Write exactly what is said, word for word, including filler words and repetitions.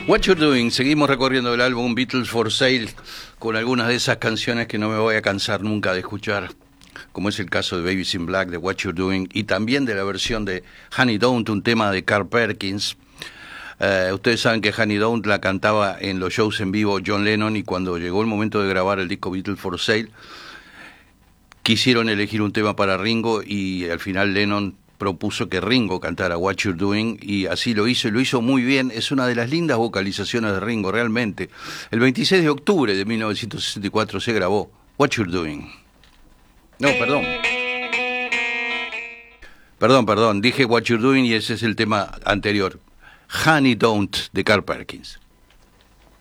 What You're Doing, seguimos recorriendo el álbum Beatles for Sale con algunas de esas canciones que no me voy a cansar nunca de escuchar, como es el caso de Babies in Black, de What You're Doing, y también de la versión de Honey Don't, un tema de Carl Perkins. Eh, ustedes saben que Honey Don't la cantaba en los shows en vivo John Lennon, y cuando llegó el momento de grabar el disco Beatles for Sale, quisieron elegir un tema para Ringo, y al final Lennon propuso que Ringo cantara What You're Doing, y así lo hizo, y lo hizo muy bien. Es una de las lindas vocalizaciones de Ringo, realmente. El veintiséis de octubre de mil novecientos sesenta y cuatro se grabó What You're Doing. No, perdón. Perdón, perdón, dije What You're Doing y ese es el tema anterior. Honey Don't, de Carl Perkins.